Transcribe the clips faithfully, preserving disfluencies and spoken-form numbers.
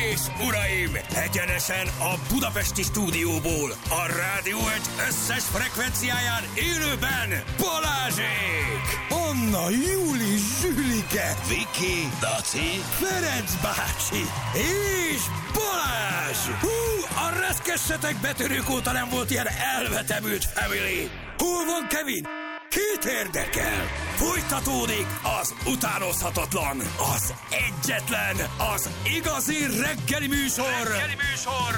és uraim, egyenesen a budapesti stúdióból, a Rádió egy összes frekvenciáján élőben Balázsék! Anna, Júli, Zsülike, Viki, Daci, Ferenc bácsi és Balázs! Hú, a reszkessetek betörők óta nem volt ilyen elvetemült family! Hol van Kevin? Kit érdekel? Folytatódik az utánozhatatlan, az egyetlen, az igazi reggeli műsor, reggeli műsor,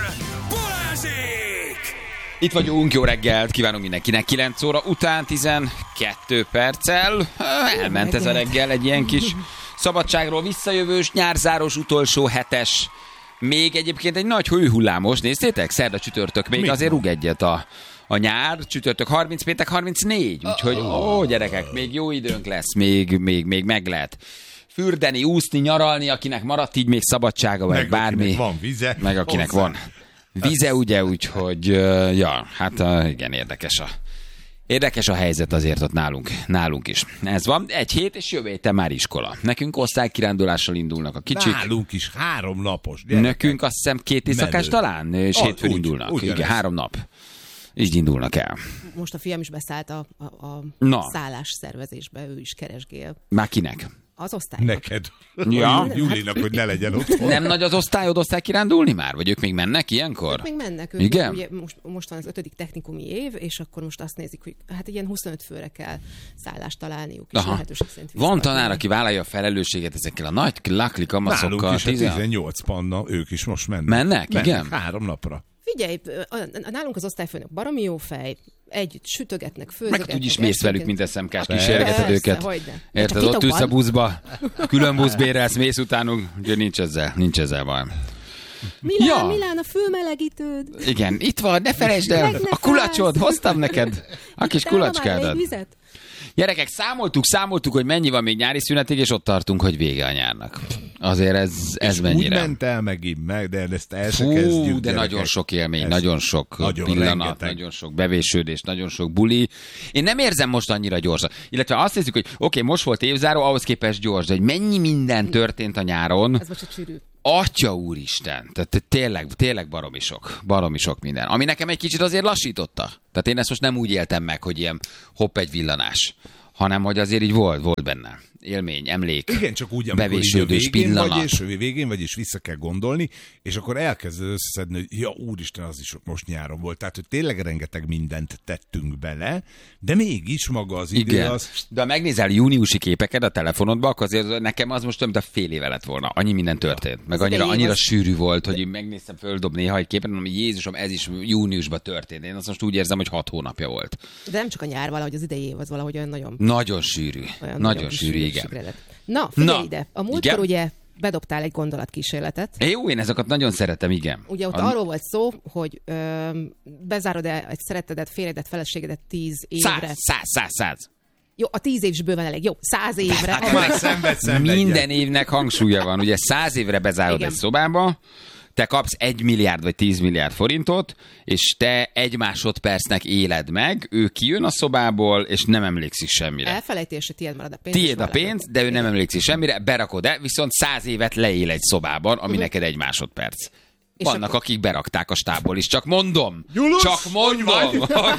Balázsék! Itt vagyunk, jó reggelt, kívánunk mindenkinek, kilenc óra után tizenkettő perccel. Elment ez a reggel, egy ilyen kis szabadságról visszajövős, nyárzáros utolsó hetes. Még egyébként egy nagy hőhullámos, néztétek? Szerda csütörtök, még Mit azért rúg egyet a... A nyár, csütörtök harminc, péntek harmincnégy, úgyhogy ó, gyerekek, még jó időnk lesz, még, még, még meg lehet fürdeni, úszni, nyaralni, akinek maradt így még szabadsága, vagy meg bármi. Akinek van vize. Meg akinek hozzá. Van vize, ugye, úgyhogy, ja, hát igen, érdekes a, érdekes a helyzet azért ott nálunk, nálunk is. Ez van, egy hét, és jövő héten már iskola. Nekünk osztálykirándulással indulnak a kicsik. Nálunk is három napos. Gyerekek. Nekünk azt hiszem két éjszakás talán, és ah, hétfőn indulnak. Úgy, igen, három nap. Így indulnak el. Most a fiam is beszállt a, a, a szállás szervezésbe, ő is keresgél. Már kinek? Az osztálynak. Neked. Ja. Júlinak, hogy ne legyen otthon. Nem nagy az osztályod, osztály kirándulni már? Vagy ők még mennek ilyenkor? Ők még mennek. Ők igen? Ugye most, most van az ötödik technikumi év, és akkor most azt nézik, hogy hát ilyen huszonöt főre kell szállást találniuk. És lehetőség szerint van tanár, aki vállalja a felelősséget ezekkel a nagy lakli kamaszokkal. Nálunk is tizen... tizennyolc panna, ők is most mennek. Mennek? mennek igen? Három napra. Figyelj, nálunk az osztályfőnök baromi jó fej, együtt sütögetnek, főzögetnek. Meg úgyis mész velük, mint es em ká-s, kísérgeted őket. Érted, ott ülsz a buszba, külön busz bérelsz, mész utánuk, ugye nincs ezzel, nincs ezzel baj. Milán, ja. Milán, a fülmelegítőd. Igen, itt van, ne felejtsd el, a kulacsod, hoztam neked, a kis kulacskádat. Gyerekek, számoltuk, számoltuk, hogy mennyi van még nyári szünetig, és ott tartunk, hogy vége a nyárnak. Azért ez, ez és mennyire. úgy ment el megint meg, de ezt el se Fú, kezdjük. de gyerekek. Nagyon sok élmény, ez nagyon sok nagyon pillanat, rengeteg. Nagyon sok bevésődés, nagyon sok buli. Én nem érzem most annyira gyorsan. Illetve azt nézzük, hogy oké, okay, most volt évzáró, ahhoz képest gyors, de hogy mennyi minden történt a nyáron. Ez most a csűrű. Atya úristen, tehát tényleg, tényleg baromi sok, baromi sok minden. Ami nekem egy kicsit azért lassította. Tehát én ezt most nem úgy éltem meg, hogy ilyen hopp egy villanás, hanem hogy azért így volt, volt benne élmény, emlék, igen, csak úgy, amikor bevésődős pillanat. Vagy és végén vagy, és vissza kell gondolni, és akkor elkezded összeszedni, hogy ja, úristen, az is most nyáron volt. Tehát, hogy tényleg rengeteg mindent tettünk bele, de mégis maga az idő igen. az... De ha megnézel júniusi képeket a telefonodba, akkor azért nekem az most több, mint a fél éve lett volna. Annyi minden történt. Meg annyira, annyira sűrű volt, hogy megnéztem, földob néha egy képet, mondom, hogy Jézusom, ez is júniusban történt. Én azt most úgy érzem, hogy hat hónapja volt. De nem csak a nyár, valahogy az idei év az valahogy olyan nagyon... Nagyon sűrű. Olyan nagyon sűrű, igen. Na, figyelj Na, ide. A múltkor ugye bedobtál egy gondolatkísérletet. É, jó, én ezeket nagyon szeretem, igen. Ugye ott a... arról volt szó, hogy ö, bezárod-e egy szerettedet, férjedet, feleségedet tíz évre. Száz, száz, száz, száz. Jó, a tíz év is bőven elég. Jó, száz évre. Hát, meg szenved, szenved, minden évnek hangsúlya van. Ugye száz évre bezárod igen. egy szobába, te kapsz egy milliárd vagy tíz milliárd forintot, és te egy másodpercnek éled meg, ő kijön a szobából, és nem emlékszik semmire. Elfelejtése, tiéd marad a pénz. Tiéd a pénz, de ő nem emlékszik semmire, berakod-e, viszont száz évet leél egy szobában, ami uh-huh. neked egy másodperc. És vannak, akkor... akik berakták a stábból is. Csak mondom, Julus, csak mondom, hogy,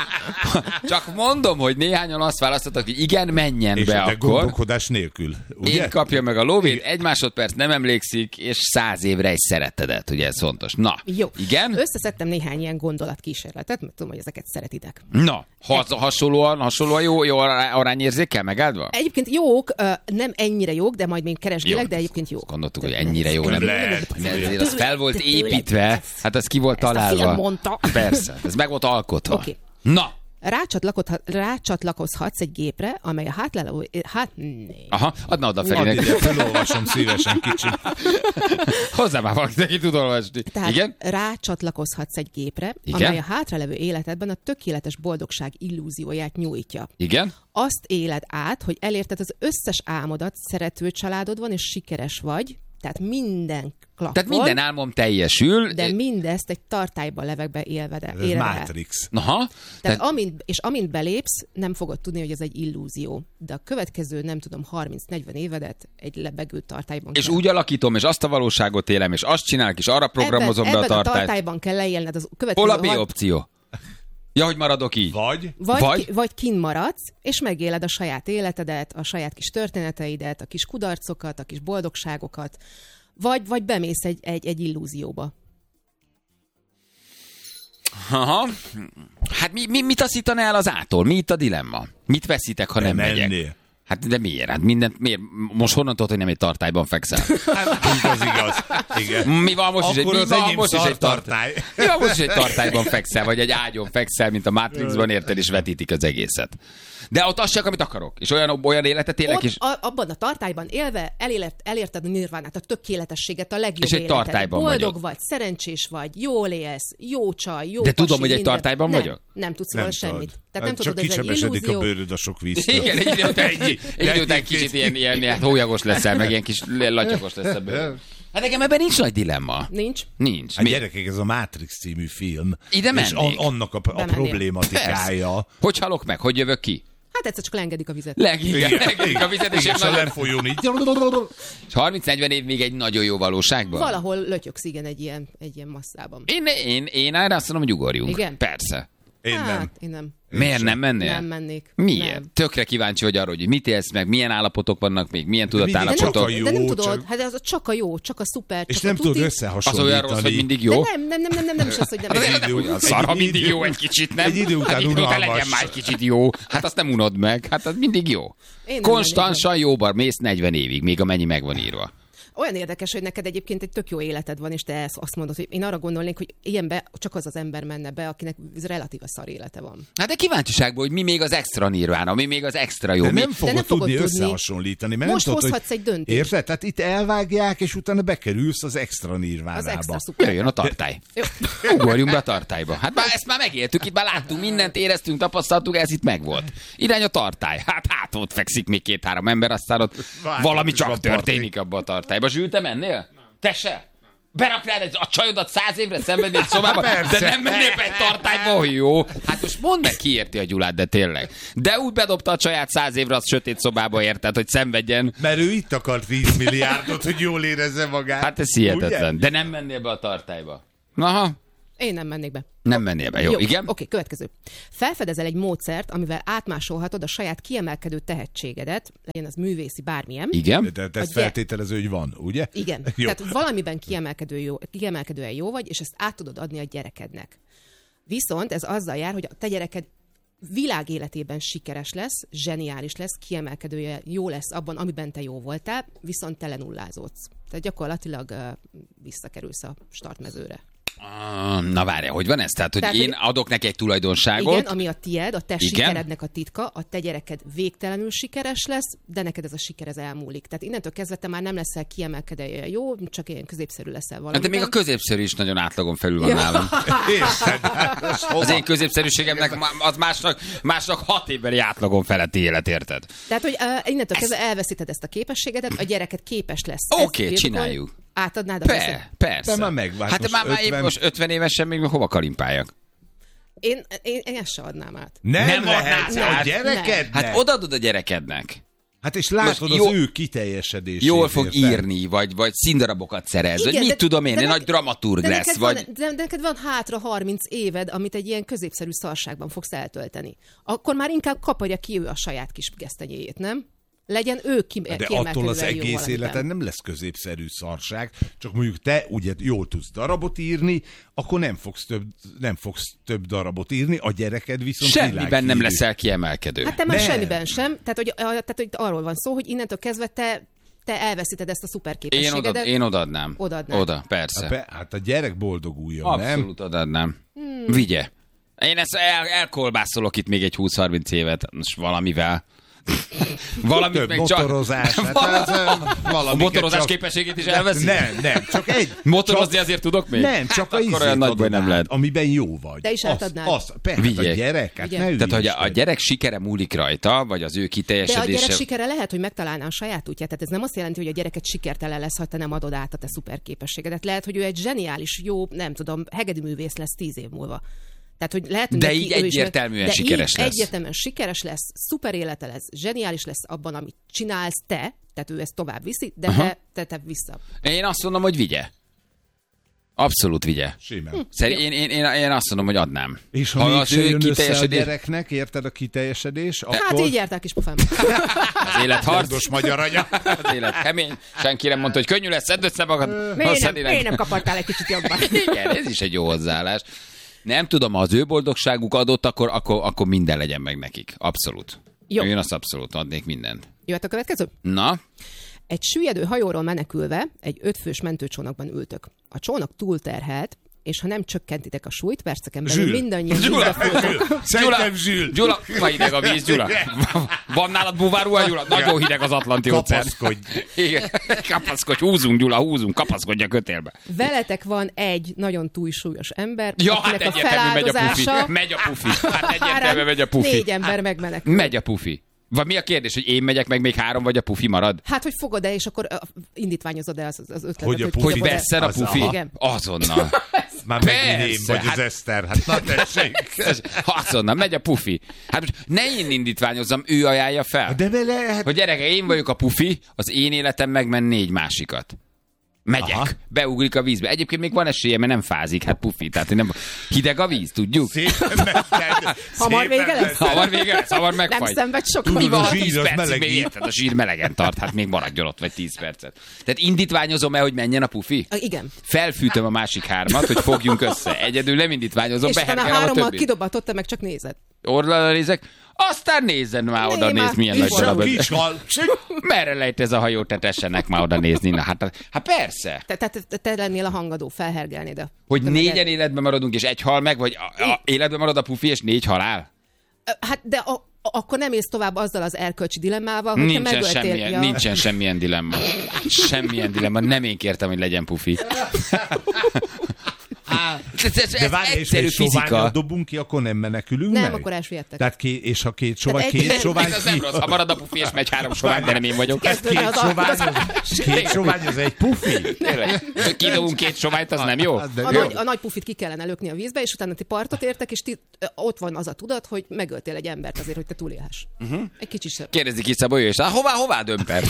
csak mondom, hogy néhányan azt választottak, hogy igen, menjen és be akkor. És gondolkodás nélkül, ugye? Én kapja meg a lóvét, egy másodperc nem emlékszik, és száz évre egy szeretedet, ugye ez fontos. Na, jó. Igen? Összeszedtem néhány ilyen gondolatkísérletet, mert tudom, hogy ezeket szeretitek. Na, has, hasonlóan, hasonlóan jó, jó arányérzékkel megáldva? Egyébként jók, nem ennyire jók, de majd még keresgélek, de egyébként jók. Gondoltuk, hogy ennyire jó nem lehet. Ezért az fel volt építve, hát az ki volt találva. Persze, ez meg volt alkotva. Okay. Na! Rácsatlakozhatsz egy gépre, amely a hátlelő... Hát... Aha, adna oda Ferinek. Felolvasom szívesen kicsit. Hozzá már valaki, neki tud olvasni. Tehát igen? Rácsatlakozhatsz egy gépre, igen? amely a hátralevő életedben a tökéletes boldogság illúzióját nyújtja. Igen? Azt éled át, hogy elérted az összes álmodat, szerető családod van, és sikeres vagy, Tehát minden klappol. Tehát minden álmom teljesül. De mindezt egy tartályban levegbe élve. Ez Matrix. Aha. Tehát, Tehát amint, és amint belépsz, nem fogod tudni, hogy ez egy illúzió. De a következő, nem tudom, harminc-negyven évedet egy lebegő tartályban és kell. úgy alakítom, és azt a valóságot élem, és azt csinálok, és arra programozom ebben, be a ebben tartályt. a tartályban kell leélned az következő... Hol a B hat- opció? Ja, hogy maradok így. Vagy? Vagy, Vagy? Ki, vagy kint maradsz, és megéled a saját életedet, a saját kis történeteidet, a kis kudarcokat, a kis boldogságokat, vagy, vagy bemész egy, egy, egy illúzióba. Aha. Hát mi, mi, mit taszítana el az ától? Mi itt a dilemma? Mit veszítek, ha nem, Nem megyek? mennél. Hát de miért? Hát mindent, miért? Most honnan tudod, hogy nem egy tartályban fekszel? Hát, az igaz. Igen. Mi van most is egy, Akkor mi az van enyém most is egy szartartály. tartály? Mi van most is egy tartályban fekszel, vagy egy ágyon fekszel, mint a Matrixban, érted, és vetítik az egészet. De ott az csak, amit akarok. És olyan, olyan életet élek Ott, is. a, abban a tartályban élve elért, elérted a nirvánát, a tökéletességet, a legjobb És egy életet. tartályban Boldog vagyok. vagy, szerencsés vagy, jól élsz, jó csaj, jó De pasi, tudom, hogy egy minden. tartályban nem, vagyok? Nem tudsz Nem róla tudod. semmit. Tehát nem Csak tudod, hogy ez egy kicsebesedik a illúzió. bőröd a sok víztől. Igen, egy idő után, Ennyi. egy idő után Ennyi. kicsit ilyen, ilyen, ilyen hólyagos leszel, meg ilyen kis latyogos lesz ebből. Hát nekem ebben nincs nagy dilemma. Nincs. Nincs. Hát Mi? gyerekek, ez a Matrix című film. Ide és mennék. an- annak a, a Bemennél. problématikája. Persze. Hogy halok meg? Hogy jövök ki? Hát egyszer csak leengedik a vizet. Leginkább leginkább a vizet, és És a nagyon... lefolyón így. És harminc-negyven év még egy nagyon jó valóságban? Valahol lötyögsz, igen, egy ilyen, egy ilyen masszában. Én, én, én erre azt mondom, hogy ugorjunk. Igen? Persze. Én hát, nem. én nem. Miért nem mennél? Nem mennék. Miért? Nem. Tökre kíváncsi vagy arra, hogy mit élsz meg, milyen állapotok vannak még, milyen mindig De nem, tudatállapotok. csak a jó, de nem csak- tudod, hát ez csak a jó, csak a szuper, És csak nem a tudod tuti. Az összehasonlítani. olyan rossz, hogy mindig De jó? nem, nem, nem, nem, nem, nem is az, hogy nem. Az Egy olyan, idő- hogy a egy szar, ha idő- mindig jó egy kicsit, nem? egy idő után hát idő után unalmas. legyen már egy kicsit jó. Hát azt nem unod meg. Hát az mindig jó. Én nem Konstansan jóban mész negyven évig, még amennyi meg van írva. Olyan érdekes, hogy neked egyébként egy tök jó életed van, és te ezt azt mondod, hogy én arra gondolnék, hogy ilyenbe csak az az ember menne be, akinek relatíva szar élete van. Hát de kíváncsiságból, hogy mi még az extra nirvána, mi még az extra jó. De mi... nem fogod nem fogod tudni tudni. összehasonlítani. Mert Most nem tudod, hozhatsz hogy... egy döntést. Érted? Tehát itt elvágják, és utána bekerülsz az extra nirvánába. Az extra szuper. Jöjjön a tartály. Jó. Ugorjunk be a tartályba. Hát már ezt már megéltük, itt már láttunk mindent, éreztünk, tapasztaltuk, ez itt megvolt. Irány a tartály. Hát hát ott fekszik még két-három ember, aztán ott Várj, valami ott is csak van történik abba a tartályba. Zsül, te mennél? Te se? Beraknád egy- a csajodat száz évre szenvedni egy szobába, Persze. de nem mennél be egy tartályba, hogy jó. Hát most mondd meg, ki érti a Gyulát, de tényleg. De úgy bedobta a csaját száz évre az sötét szobába, érted, hogy szenvedjen. Mert ő itt akart tíz milliárdot, hogy jól érezze magát. Hát ez hihetetlen. Ugye? De nem mennél be a tartályba. Aha, Én nem mennék be. nem mennél be. Jó, igen? Oké, következő. Felfedezel egy módszert, amivel átmásolhatod a saját kiemelkedő tehetségedet, legyen az művészi, bármilyen. Igen? De te A ezt gyere- feltételező, hogy van, ugye? Igen. Jó. Tehát valamiben kiemelkedő jó, kiemelkedően jó vagy, és ezt át tudod adni a gyerekednek. Viszont ez azzal jár, hogy a te gyereked világ életében sikeres lesz, zseniális lesz, kiemelkedője jó lesz abban, amiben te jó voltál, viszont te lenullázódsz. Tehát gyakorlatilag uh, visszakerülsz a startmezőre. Ah, na várja, hogy van ez? Tehát, hogy Tehát, én hogy- adok neki egy tulajdonságot, Igen, ami a tied, a te Igen. sikerednek a titka, a te gyereked végtelenül sikeres lesz, de neked ez a siker ez elmúlik. Tehát innentől kezdve te már nem leszel kiemelkedően jó, csak ilyen középszerű leszel hát valamiben. de még a középszerű is nagyon átlagon felül van Ja. nálam. Érted? Az hova? Az én középszerűségemnek ma- az másnak, másnak hat évbeli átlagon feletti élet, érted? Tehát, hogy uh, innentől kezdve elveszíted ezt a képességedet, a gyereket képes lesz. Oké, ezt birtokolni, csináljuk. Átadnád a Pe, veszélyt? persze. De már megvált, Hát most már, már épp ötven most ötven évesen még hova kalimpáljak? Én, én, én ezt se adnám át. Nem, Nem nem adnád lehet át. a gyerekednek. Hát odaadod a gyerekednek. Hát és látod Most az jó- ő kiteljesedését. Jól fog érted? írni, vagy, vagy színdarabokat szerez, vagy Igen, mit de- tudom én, de egy nek- nagy dramaturg de lesz, neked vagy... Van, de, de neked van hátra harminc éved, amit egy ilyen középszerű szarságban fogsz eltölteni. Akkor már inkább kaparja ki ő a saját kis gesztenyéjét, nem? Legyen ő ki, De kiemelkedően attól az jó egész valamiben. életen nem lesz középszerű szarság, csak mondjuk te ugye jól tudsz darabot írni, akkor nem fogsz több, nem fogsz több darabot írni, a gyereked viszont Semmiben nem világhírű. leszel kiemelkedő. Hát te már Nem. semmiben sem. Tehát hogy, a- tehát, hogy arról van szó, hogy innentől kezdve te, te elveszíted ezt a Én, szuperképességedet. oda, én odaadnám. Odaadnád. Oda, persze. Pe- Hát a gyerek boldoguljon, nem? Abszolút odaadnám. Hmm. Vigye. Én ezt el, elkolbászolok itt még egy húsz-harminc évet, most valamivel. Valamit Több meg csak... motorozás. Hát, a motorozás csak... képességét is elveszi? Nem, nem, csak egy... Motorozni csak... azért tudok még? Nem, csak hát a akkor olyan nagy baj nem lehet. Amiben jó vagy. De is átadnád. Az, az, persze, a gyerek, hát ne tehát, hogy a, a gyerek sikere múlik rajta, vagy az ő kiteljesedése... De a gyerek sikere lehet, hogy megtalálná a saját útját. Tehát ez nem azt jelenti, hogy a gyereket sikertelen lesz, ha te nem adod át a te szuper képességedet. Lehet, hogy ő egy zseniális, jó, nem tudom, hegedűművész lesz tíz év múlva. Tehát, hogy lehet, de neki, így egyértelműen de sikeres így lesz. Egyértelműen sikeres lesz, szuper élete lesz, zseniális lesz abban, amit csinálsz te, tehát ő ezt tovább viszi, de te, te, te vissza. Én azt mondom, hogy vigye. Abszolút vigye. Simán. Szerint én, én, én, én azt mondom, hogy adnám. És ha, ha még se jön össze a gyereknek, érted a kiteljesedés, hát akkor... így jártál kis pofám. Az élet harc. magyar anya. Az élet kemény. Senki nem mondta, hogy könnyű lesz, szedd össze magad. Miért nem, miért nem kapartál egy kicsit jobban? Igen, ez is egy jó hozzáállás. Nem tudom, ha az ő boldogságuk adott, akkor, akkor, akkor minden legyen meg nekik. Abszolút. Jó. Én azt abszolút adnék mindent. Jöhet a következő? Na? Egy süllyedő hajóról menekülve egy ötfős mentőcsónakban ültök. A csónak túlterhelt, és ha nem csökkentitek a súlyt, perceken belül Zsül. mindannyian Gyula. vízbe Szerintem Zsül. Gyula, ma hideg a víz, Gyula. Van nálad búvárruha, Gyula? Nagyon hideg az Atlanti óceán. Kapaszkodj. Igen, kapaszkodj, húzunk, Gyula, húzunk, kapaszkodj a kötélbe. Veletek van egy nagyon túlsúlyos ember, Ja, hát akinek a egyértelmű megy a pufi. feláldozása... Megy a pufi. Hát egyértelmű megy a pufi. Négy ember megmenekül. Megy a pufi. Vagy mi a kérdés, hogy én megyek, meg még három, vagy a pufi marad? Hát, hogy fogod-e, és akkor uh, indítványozod el az, az ötletet. Hogy a pufi- Hogy dobod-e. vesszen a Az- pufi? Igen. Azonnal. Már megint én Persze, vagy hát- az Eszter. Hát na tessék. Azonnal, megy a pufi. Hát most ne én indítványozzam, ő ajánlja fel. De vele... Hát... Hogy gyereke, én vagyok a pufi, az én életem megmen négy másikat. Megyek, Aha. beugrik a vízbe. Egyébként még van esélye, mert nem fázik, hát pufi. Tehát nem... hideg a víz, tudjuk? Szépen mented. Hamar Szépen vége lesz? mented. Hamar vége lesz, hamar Nem megfagy. szenved sok. Tudod, Mi van, a ha zsír tíz az percig még melegít. érted, a zsír melegen tart, hát még maradjon ott, vagy tíz percet. Tehát indítványozom el, hogy menjen a pufi? Ah, igen. Felfűtöm a másik hármat, hogy fogjunk össze. Egyedül nem indítványozom, És utána beherkelem a hárommal többit. kidobatott, te meg csak nézed. Orralra nézek, aztán nézzen már Né, oda, már nézd milyen kis nagy darab. Kis hal. Merre lejt ez a hajó, te tessenek már oda nézni. Na, hát, hát persze. Te, te, te, te lennél a hangadó, felhergelnéd a... Hogy te négyen meg- életben maradunk, és egy hal meg, vagy a, a, életben marad a pufi, és négy halál? Hát, de a, a, akkor nem élsz tovább azzal az erkölcsi dilemmával, hogy te Nincsen megöltél. semmilyen, Ja. nincsen semmilyen dilemma. Semmilyen dilemma. Nem én kértem, hogy legyen pufi. Ez, ez, De ez várj, és egyszerű egy soványat fizika. dobunk ki, akkor nem menekülünk Nem, meg? akkor elsüllyedtek. Tehát két, és ha két sovány, Tehát egy- két sovány Ez az nem ki... rossz. Ha marad a pufi, és megy három sovány, de nem én vagyok. Hát két az sovány, az, két sovány az egy pufi? Tényleg. Kidobunk két soványt, az nem jó? Az de A jó. nagy, a nagy pufit ki kellene lökni a vízbe, és utána ti partot értek, és ti, ö, ott van az a tudat, hogy megöltél egy embert azért, hogy te túlélhess. Uh-huh. Egy kicsit sem. Kérdezik ki Szabolya, és hát hová, hová dömper?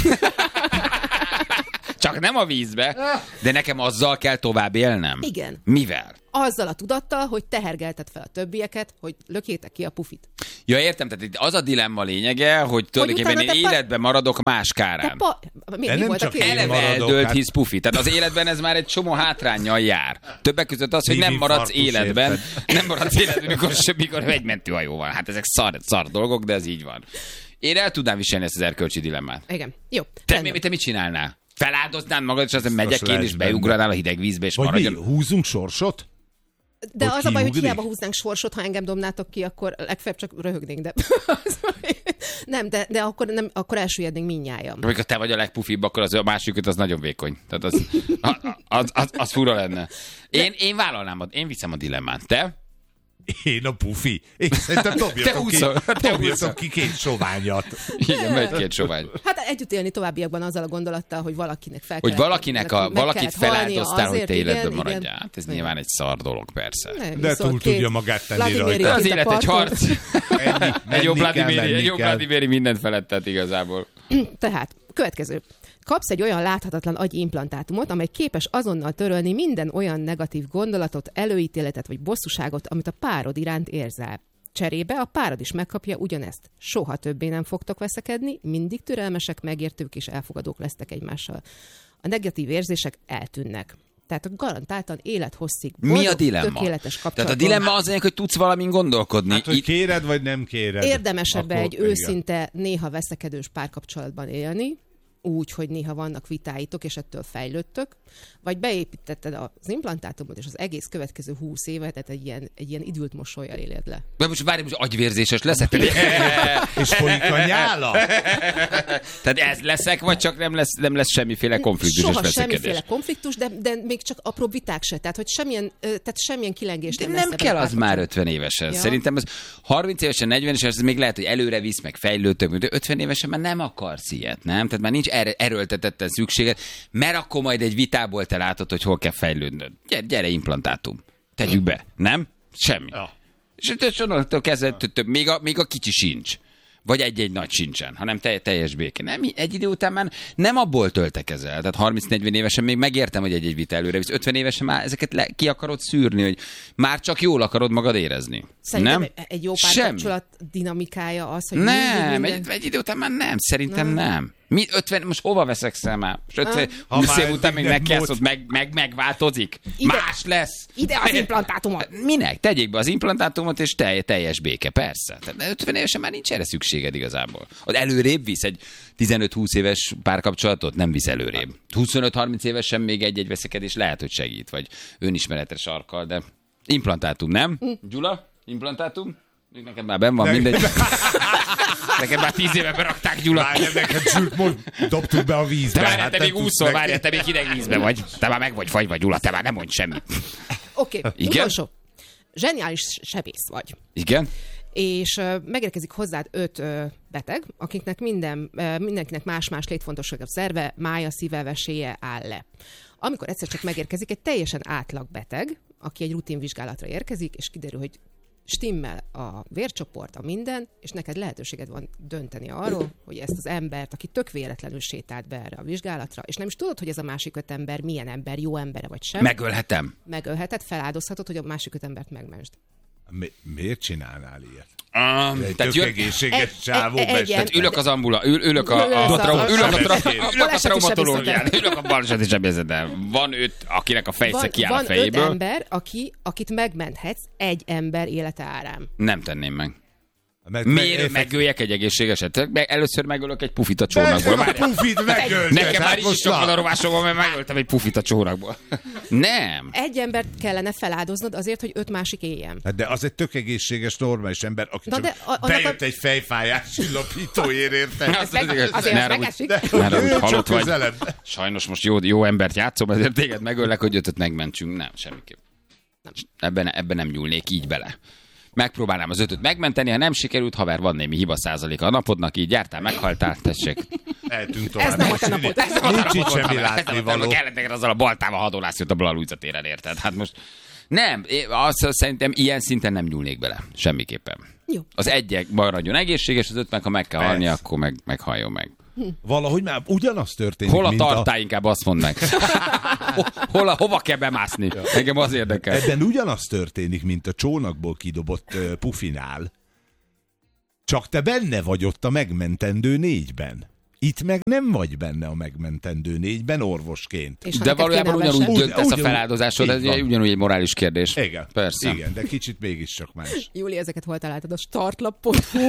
Csak nem a vízbe, de nekem azzal kell tovább élnem. Igen. Mivel? Azzal a tudattal, hogy tehergelted fel a többieket, hogy lökjétek ki a pufit. Ja, értem, tehát itt az a dilemma lényege, hogy tulajdonképpen utána én te pa- életben maradok más Te kárán. pa... Mi, De mi nem volt a csak kérdés? én Eleve maradok, eldőlt hát- hisz pufi. Tehát az életben ez már egy csomó hátránnyal jár. Többek között az, hogy nem maradsz Szívinfarktus, életben. érted? Nem maradsz életben, mikor, mikor egy mentőhajó van. Hát ezek szar, szar dolgok, de ez így van. Én el tudnám viselni ezt az erkölcsi dilemmát. Igen. Jó. Te, rendben. mi, te mit csinálnál? Feláldoznád magad, és aztán megyek én, lesz és benne. beugranál a hideg vízbe, és Vagy mi, maradjon. húzunk sorsot? De Hogy az a baj, hogy kiugrik? hiába húznánk sorsot, ha engem dobnátok ki, akkor legfeljebb csak röhögnénk, de... nem, de, de akkor, nem, akkor elsüllyednénk mindnyájan. Amikor te vagy a legpufibb, akkor az a másikat az nagyon vékony. Tehát az, az, az, az fura lenne. Én, én vállalnám, én viszem a dilemmát. Te? Én a pufi. Én szerintem Te dobjatok ki, húszol, te húszol. dobjatok ki két soványat. Igen, megy két sovány. Hát együtt élni továbbiakban azzal a gondolattal, hogy valakinek fel Hogy kellett- valakinek a, meg valakit kellett halnia feláldoztál, hogy azért, te életben igen, maradjál. igen. Hát ez Igen. nyilván egy szar dolog, persze. Ne, De viszont túl két tudja magát tenni Vladimiri rajta. De az kint a élet egy parton. harc. Ennyi, Egy jó menni kell, Vladimiri, menni egy jó kell. Vladimiri mindent felettet igazából. Tehát, következő. Kapsz egy olyan láthatatlan agyimplantátumot, amely képes azonnal törölni minden olyan negatív gondolatot, előítéletet vagy bosszúságot, amit a párod iránt érzel. Cserébe a párod is megkapja ugyanezt. Soha többé nem fogtok veszekedni, mindig türelmesek, megértők és elfogadók lesztek egymással. A negatív érzések eltűnnek. Tehát garantáltan élethosszig Mi a boldog, dilemma? tökéletes Tehát kapcsolatban. a dilemma az, hogy tudsz valamin gondolkodni. Hát, hogy Itt- kéred, vagy nem kéred. Érdemesebb Akkor- egy igen. őszinte, néha veszekedős párkapcsolatban élni, úgy, hogy néha vannak vitáitok, és ettől fejlődtök, vagy beépítetted az implantátumot, és az egész következő húsz évet, tehát egy ilyen, egy ilyen idült mosollyal éled le. De most várj, most agyvérzéses leszek. És folyik a nyála? Tehát ez leszek, vagy csak nem lesz, nem lesz semmiféle konfliktus Soha és veszekedés? semmiféle konfliktus, de, de még csak apró viták se. Tehát, hogy semmilyen, tehát semmilyen kilengés De nem nem lesz. kell az már ötven évesen. Ja. Szerintem az harminc évesen, negyven évesen, ez még lehet, hogy előre visz, meg fejlődtök, de ötven évesen már nem akarsz ilyet, nem? Tehát már nincs er- erőltetetten szükséged, mert akkor majd egy vitából te látod, hogy hol kell fejlődnöd. Gyere, gyere implantátum. Tegyük be, nem? Semmi. Ja. És onnantól kezdve több, még a, még a kicsi sincs. Vagy egy-egy nagy sincsen, hanem te, teljes béke. Nem, egy idő után már nem abból töltekezel. Tehát harminc-negyven évesen még megértem, hogy egy-egy vita előre visz. ötven évesen már ezeket le, ki akarod szűrni, hogy már csak jól akarod magad érezni. Szerintem nem? egy jó párkapcsolat dinamikája az, hogy nem, minden... egy, egy idő után már nem. Szerintem nem. nem. Mi ötven, most hova veszekszel már? Most ötven, húsz év után még megkelsz, meg, meg, megváltozik. Ide, Más lesz. Ide az implantátumot. Minek? Tegyék be az implantátumot, és telj, teljes béke, persze. Tehát ötven évesen már nincs erre szükséged igazából. Az előrébb visz egy tizenöt-húsz éves párkapcsolatot? Nem visz előrébb. huszonöt-harminc évesen még egy-egy veszekedés lehet, hogy segít, vagy önismeretes sarkkal, de implantátum, nem? Hm. Gyula? Implantátum? Neked már benn van, ne, mindegy. Neked már tíz éve berakták, Gyula. Várjál, neked Zsült, most dobtuk be a vízbe. Te várjál, hát te még úszol, várjál, te még hideg vízbe vagy. Te már meg vagy fagyva, Gyula, te már nem mondj semmit. Oké, okay, utolsó. Zseniális sebész vagy. Igen? És uh, megérkezik hozzád öt uh, beteg, akiknek minden, uh, mindenkinek más-más létfontosságabb szerve, mája, szíve, veséje áll le. Amikor egyszer csak megérkezik egy teljesen átlag beteg, aki egy rutinvizsgálatra érkezik, és kiderül, hogy stimmel a vércsoport, a minden, és neked lehetőséged van dönteni arról, hogy ezt az embert, aki tök véletlenül sétált be erre a vizsgálatra, és nem is tudod, hogy ez a másik öt ember milyen ember, jó embere vagy sem. Megölhetem. Megölheted, feláldozhatod, hogy a másik öt embert megmentsd. Mi, miért csinálnál ilyet? Um, egy tehát tök jön... egészséges csávó e, e, best. Tehát ülök az ambula, ül, ülök a, a, a, a, ülök a, tra, ülök a traumatológián, ülök a baleseti sebészeten. Van öt, akinek a fejsze van, kiáll van a fejéből. Van öt ember, aki, akit megmenthetsz egy ember élete árán. Nem tenném meg. Meg, Miért meg, megöljek egy egészségeset? Meg először megölök egy pufit a csónakból. A pufit megölt. Nekem már így is sok van a rovásom, mert megöltem egy pufit a csónakból. Nem. Egy embert kellene feláldoznod azért, hogy öt másik éljen. Hát de az egy tök egészséges, normális ember, aki Na csak de a, bejött a... egy fejfájás csillapítóért, érted? Az az igaz. Azért Ne az ragudj. megesik. Ne ragudj, Jöjjön halott csak vagy. közelebb. Sajnos most jó, jó embert játszom, ezért téged megöllek, hogy ötöt megmentsünk. Nem, semmiképp. Nem. Ebben, ebben nem nyúlnék így bele. Megpróbálnám az ötöt megmenteni, ha nem sikerült, haver, van némi hiba százaléka a napodnak, így jártál, meghaltál, tessék. Eltűnt tovább. Ez nem a te napod. Nincs itt semmi látnivaló. Kelletegen azzal a baltával hadolász jött a Blaluiza téren, érted? Hát most nem, azt szerintem ilyen szinten nem nyúlnék bele. Semmiképpen. Jó. Az egyek maradjon egészséges, az öt meg ha meg kell halni, akkor meg, meg halljon meg. Valahogy már ugyanaz történik, Hol a mint tartály, a... inkább azt mondd meg. Hol a, hova kell bemászni? Engem az érdekel. Ebben ugyanaz történik, mint a csónakból kidobott uh, pufinál. Csak te benne vagy ott a megmentendő négyben. Itt meg nem vagy benne a megmentendő négyben orvosként. És de valójában ugyanúgy Úgy- döntesz a ugyan- feláldozásod, ez így van. ugyanúgy egy morális kérdés. Igen, Persze. igen, de kicsit mégiscsak más. Júli, ezeket hol találtad? A startlap pont hu.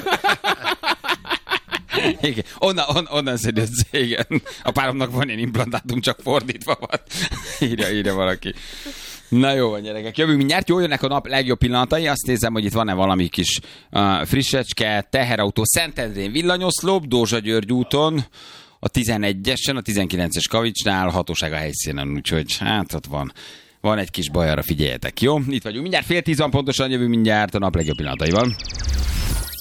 Igen. Onnan, on, onnan szedett, igen. A páromnak van ilyen implantátum, csak fordítva van. Írja, írja valaki. Na jó van, gyerekek. Jövünk mindjárt. Jól jönnek a nap legjobb pillanatai. Azt nézem, hogy itt van-e valami kis uh, frissecske, teherautó, Szentendrén villanyoszlop, Dózsa György úton, a tizenegyesen, a tizenkilences Kavicsnál, hatóság a helyszínen, úgyhogy hát ott van. Van egy kis baj, arra figyeljetek, jó? Itt vagyunk. Mindjárt fél tíz van pontosan, jövünk mindjárt a nap legjobb pillanataival.